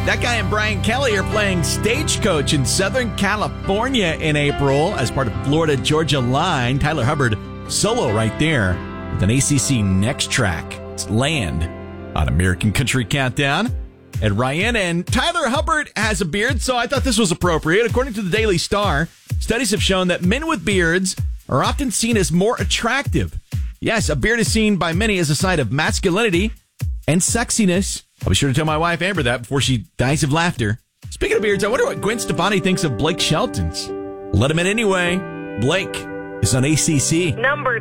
That guy and Brian Kelly are playing Stagecoach in Southern California in April as part of Florida-Georgia Line. Tyler Hubbard solo right there with an ACC next track. It's Land on American Country Countdown. And Ryan and Tyler Hubbard has a beard, so I thought this was appropriate. According to the Daily Star, studies have shown that men with beards are often seen as more attractive. Yes, a beard is seen by many as a sign of masculinity and sexiness. I'll be sure to tell my wife Amber that before she dies of laughter. Speaking of beards, I wonder what Gwen Stefani thinks of Blake Shelton's. Let him in anyway. Blake is on ACC. Number